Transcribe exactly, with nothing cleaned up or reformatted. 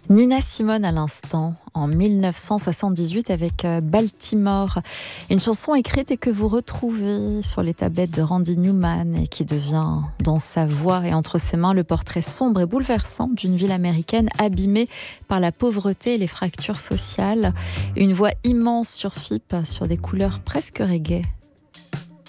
Nina Simone à l'instant, en mille neuf cent soixante-dix-huit avec Baltimore. Une chanson écrite et que vous retrouvez sur les tablettes de Randy Newman et qui devient dans sa voix et entre ses mains le portrait sombre et bouleversant d'une ville américaine abîmée par la pauvreté et les fractures sociales. Une voix immense sur F I P, sur des couleurs presque reggae.